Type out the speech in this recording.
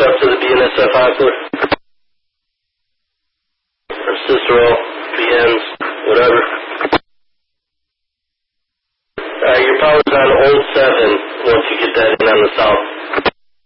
up to the BNSF Hustler? Or Cicero, BNs, whatever. Your power's on Old 7 once you get that in on the south.